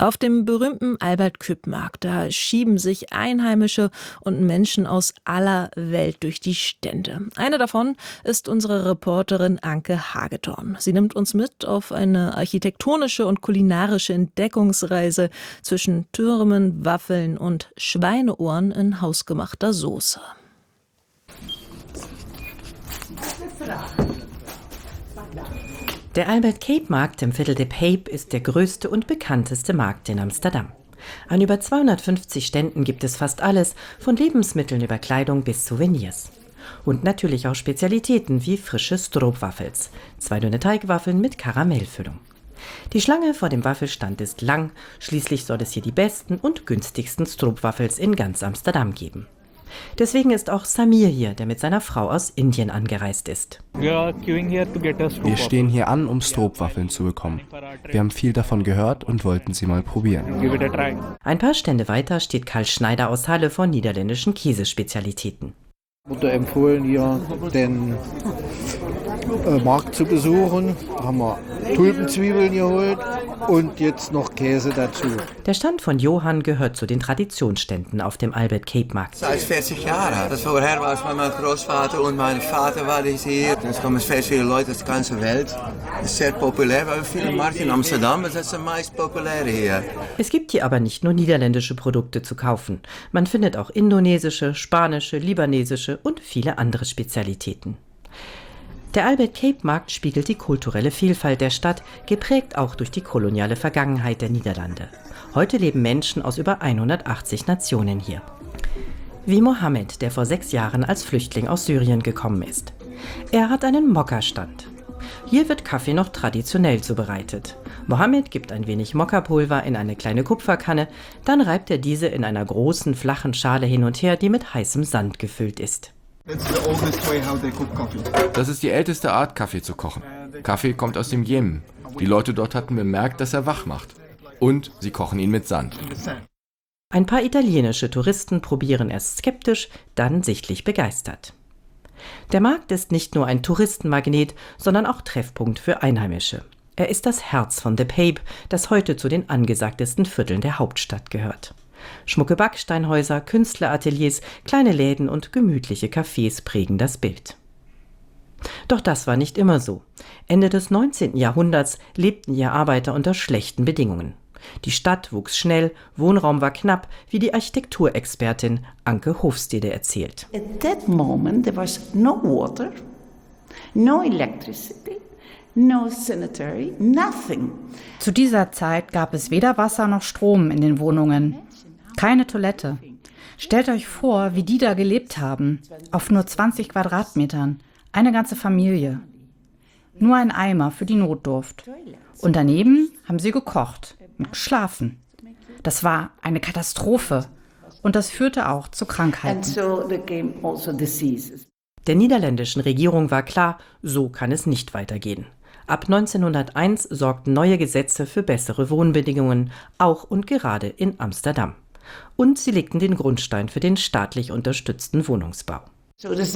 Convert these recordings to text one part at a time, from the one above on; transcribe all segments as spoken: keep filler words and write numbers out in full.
Auf dem berühmten Albert-Küpp-Markt, da schieben sich Einheimische und Menschen aus aller Welt durch die Stände. Eine davon ist unsere Reporterin Anke Hagedorn. Sie nimmt uns mit auf eine architektonische und kulinarische Entdeckungsreise zwischen Türmen, Waffeln und Schweineohren in hausgemachter Soße. Der Albert-Cape-Markt im Viertel De Pijp ist der größte und bekannteste Markt in Amsterdam. An über zweihundertfünfzig Ständen gibt es fast alles, von Lebensmitteln über Kleidung bis Souvenirs. Und natürlich auch Spezialitäten wie frische Stroopwafels, zwei dünne Teigwaffeln mit Karamellfüllung. Die Schlange vor dem Waffelstand ist lang, schließlich soll es hier die besten und günstigsten Stroopwafels in ganz Amsterdam geben. Deswegen ist auch Samir hier, der mit seiner Frau aus Indien angereist ist. Wir stehen hier an, um Stroopwaffeln zu bekommen. Wir haben viel davon gehört und wollten sie mal probieren. Ein paar Stände weiter steht Karl Schneider aus Halle von niederländischen Käsespezialitäten. Wurde empfohlen, hier den äh, Markt zu besuchen. Da haben wir Tulpenzwiebeln geholt und jetzt noch Käse dazu. Der Stand von Johann gehört zu den Traditionsständen auf dem Albert-Cape-Markt. Seit vierzig Jahren. Das vorher war es mein Großvater und mein Vater war hier. Es kommen sehr viele Leute aus der ganzen Welt. Es ist sehr populär. Wir haben viele Märkte in Amsterdam, das ist das meist populäre hier. Es gibt hier aber nicht nur niederländische Produkte zu kaufen. Man findet auch indonesische, spanische, libanesische und viele andere Spezialitäten. Der Albert-Cape-Markt spiegelt die kulturelle Vielfalt der Stadt, geprägt auch durch die koloniale Vergangenheit der Niederlande. Heute leben Menschen aus über hundertachtzig Nationen hier. Wie Mohammed, der vor sechs Jahren als Flüchtling aus Syrien gekommen ist. Er hat einen Mokka-Stand. Hier wird Kaffee noch traditionell zubereitet. Mohammed gibt ein wenig Mokka-Pulver in eine kleine Kupferkanne, dann reibt er diese in einer großen, flachen Schale hin und her, die mit heißem Sand gefüllt ist. Das ist die älteste Art, Kaffee zu kochen. Kaffee kommt aus dem Jemen. Die Leute dort hatten bemerkt, dass er wach macht. Und sie kochen ihn mit Sand. Ein paar italienische Touristen probieren erst skeptisch, dann sichtlich begeistert. Der Markt ist nicht nur ein Touristenmagnet, sondern auch Treffpunkt für Einheimische. Er ist das Herz von De Pijp, das heute zu den angesagtesten Vierteln der Hauptstadt gehört. Schmucke Backsteinhäuser, Künstlerateliers, kleine Läden und gemütliche Cafés prägen das Bild. Doch das war nicht immer so. Ende des neunzehnten Jahrhunderts lebten hier Arbeiter unter schlechten Bedingungen. Die Stadt wuchs schnell, Wohnraum war knapp, wie die Architekturexpertin Anke Hofstede erzählt. At that moment there was no water, no electricity, no sanitary, nothing. Zu dieser Zeit gab es weder Wasser noch Strom in den Wohnungen. Keine Toilette. Stellt euch vor, wie die da gelebt haben. Auf nur zwanzig Quadratmetern. Eine ganze Familie. Nur ein Eimer für die Notdurft. Und daneben haben sie gekocht und geschlafen. Das war eine Katastrophe. Und das führte auch zu Krankheiten. Der niederländischen Regierung war klar, so kann es nicht weitergehen. Ab neunzehnhunderteins sorgten neue Gesetze für bessere Wohnbedingungen, auch und gerade in Amsterdam. Und sie legten den Grundstein für den staatlich unterstützten Wohnungsbau. Das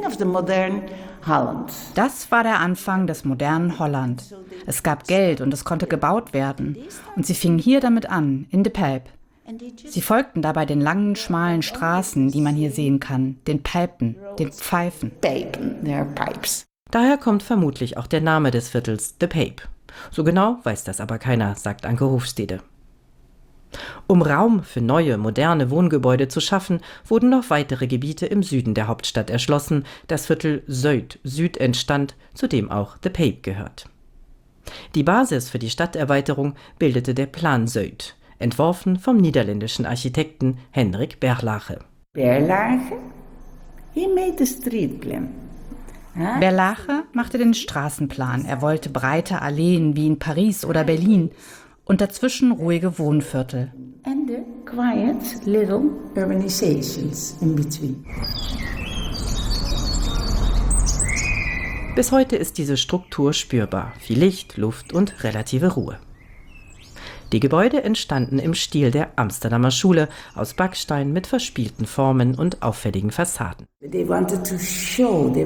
war der Anfang des modernen Holland. Es gab Geld und es konnte gebaut werden. Und sie fingen hier damit an, in De Pijp. Sie folgten dabei den langen, schmalen Straßen, die man hier sehen kann, den Pijpen, den Pfeifen. Daher kommt vermutlich auch der Name des Viertels De Pijp. So genau weiß das aber keiner, sagt Anke Hofstede. Um Raum für neue, moderne Wohngebäude zu schaffen, wurden noch weitere Gebiete im Süden der Hauptstadt erschlossen. Das Viertel Zuid Süd entstand, zu dem auch De Pijp gehört. Die Basis für die Stadterweiterung bildete der Plan Zuid, entworfen vom niederländischen Architekten Hendrik Berlage. Berlage? He made the street plan. Berlage machte den Straßenplan. Er wollte breite Alleen wie in Paris oder Berlin und dazwischen ruhige Wohnviertel. And the quiet little urbanizations in between. Bis heute ist diese Struktur spürbar. Viel Licht, Luft und relative Ruhe. Die Gebäude entstanden im Stil der Amsterdamer Schule, aus Backstein mit verspielten Formen und auffälligen Fassaden. Sie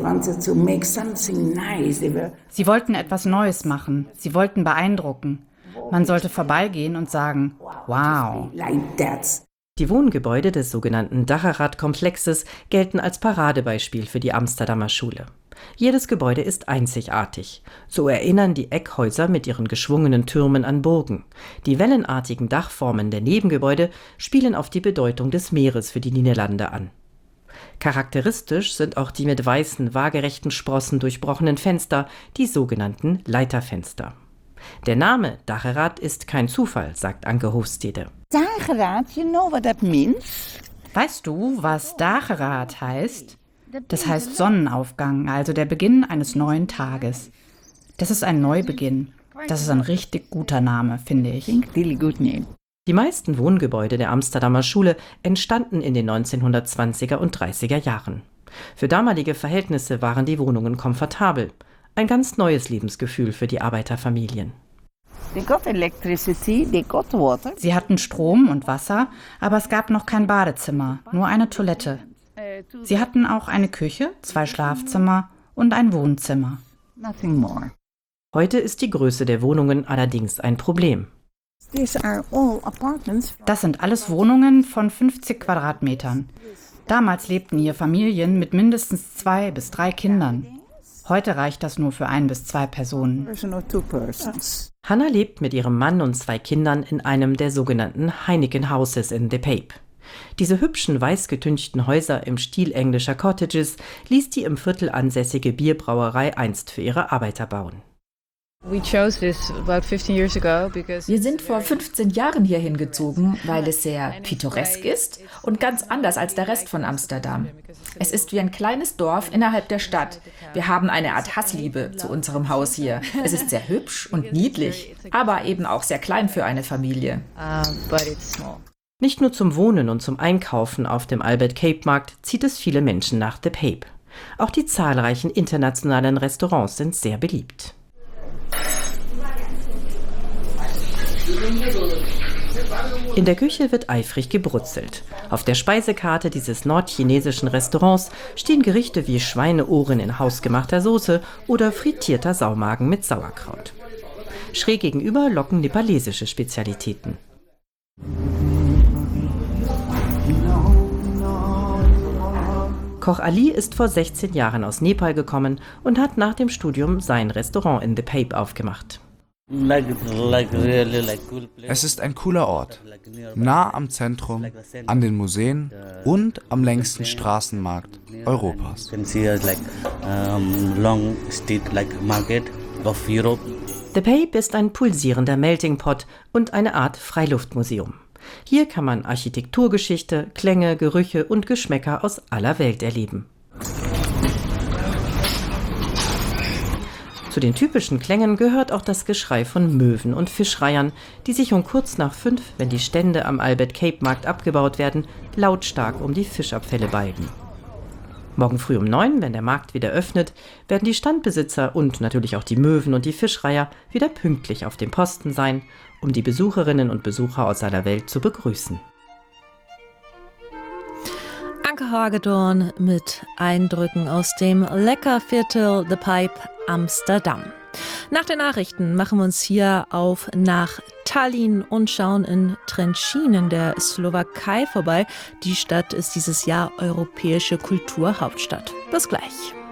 wollten etwas Neues machen, sie wollten beeindrucken. Man sollte vorbeigehen und sagen, wow. Die Wohngebäude des sogenannten Dageraad-Komplexes gelten als Paradebeispiel für die Amsterdamer Schule. Jedes Gebäude ist einzigartig. So erinnern die Eckhäuser mit ihren geschwungenen Türmen an Burgen. Die wellenartigen Dachformen der Nebengebäude spielen auf die Bedeutung des Meeres für die Niederlande an. Charakteristisch sind auch die mit weißen, waagerechten Sprossen durchbrochenen Fenster, die sogenannten Leiterfenster. Der Name Dageraad ist kein Zufall, sagt Anke Hofstede. Dageraad, you know what that means? Weißt du, was Dageraad heißt? Das heißt Sonnenaufgang, also der Beginn eines neuen Tages. Das ist ein Neubeginn. Das ist ein richtig guter Name, finde ich. Die meisten Wohngebäude der Amsterdamer Schule entstanden in den neunzehnhundertzwanziger und dreißiger Jahren. Für damalige Verhältnisse waren die Wohnungen komfortabel. Ein ganz neues Lebensgefühl für die Arbeiterfamilien. Sie hatten Strom und Wasser, aber es gab noch kein Badezimmer, nur eine Toilette. Sie hatten auch eine Küche, zwei Schlafzimmer und ein Wohnzimmer. Heute ist die Größe der Wohnungen allerdings ein Problem. Das sind alles Wohnungen von fünfzig Quadratmetern. Damals lebten hier Familien mit mindestens zwei bis drei Kindern. Heute reicht das nur für ein bis zwei Personen. Hannah lebt mit ihrem Mann und zwei Kindern in einem der sogenannten Heineken Houses in The Pape. Diese hübschen, weißgetünchten Häuser im Stil englischer Cottages ließ die im Viertel ansässige Bierbrauerei einst für ihre Arbeiter bauen. Wir sind vor fünfzehn Jahren hierhin gezogen, weil es sehr pittoresk ist und ganz anders als der Rest von Amsterdam. Es ist wie ein kleines Dorf innerhalb der Stadt. Wir haben eine Art Hassliebe zu unserem Haus hier. Es ist sehr hübsch und niedlich, aber eben auch sehr klein für eine Familie. Nicht nur zum Wohnen und zum Einkaufen auf dem Albert Cape Markt zieht es viele Menschen nach The Pape. Auch die zahlreichen internationalen Restaurants sind sehr beliebt. In der Küche wird eifrig gebrutzelt. Auf der Speisekarte dieses nordchinesischen Restaurants stehen Gerichte wie Schweineohren in hausgemachter Soße oder frittierter Saumagen mit Sauerkraut. Schräg gegenüber locken nepalesische Spezialitäten. Koch Ali ist vor sechzehn Jahren aus Nepal gekommen und hat nach dem Studium sein Restaurant in The Pape aufgemacht. Es ist ein cooler Ort, nah am Zentrum, an den Museen und am längsten Straßenmarkt Europas. The Pape ist ein pulsierender Melting Pot und eine Art Freiluftmuseum. Hier kann man Architekturgeschichte, Klänge, Gerüche und Geschmäcker aus aller Welt erleben. Zu den typischen Klängen gehört auch das Geschrei von Möwen und Fischreihern, die sich um kurz nach fünf, wenn die Stände am Albert Cape Markt abgebaut werden, lautstark um die Fischabfälle balgen. Morgen früh um neun, wenn der Markt wieder öffnet, werden die Standbesitzer und natürlich auch die Möwen und die Fischreiher wieder pünktlich auf dem Posten sein, um die Besucherinnen und Besucher aus aller Welt zu begrüßen. Anke Hagedorn mit Eindrücken aus dem Leckerviertel The Pape Amsterdam. Nach den Nachrichten machen wir uns hier auf nach Tallinn und schauen in Trenčín in der Slowakei vorbei. Die Stadt ist dieses Jahr europäische Kulturhauptstadt. Bis gleich.